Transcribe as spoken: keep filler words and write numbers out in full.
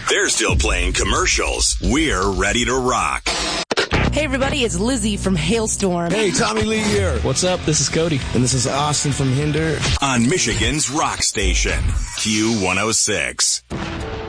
They're still playing commercials. We're ready to rock. Hey, everybody, it's Lizzie from Hailstorm. Hey, Tommy Lee here. What's up? This is Cody. And this is Austin from Hinder. On Michigan's rock station, Q one oh six.